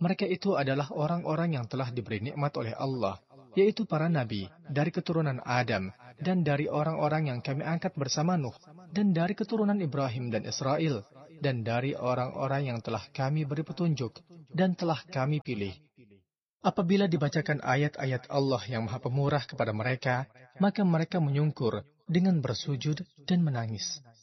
Mereka itu adalah orang-orang yang telah diberi nikmat oleh Allah, yaitu para nabi, dari keturunan Adam, dan dari orang-orang yang kami angkat bersama Nuh, dan dari keturunan Ibrahim dan Israel, dan dari orang-orang yang telah kami beri petunjuk, dan telah kami pilih. Apabila dibacakan ayat-ayat Allah yang Maha Pemurah kepada mereka, maka mereka menyungkur dengan bersujud dan menangis.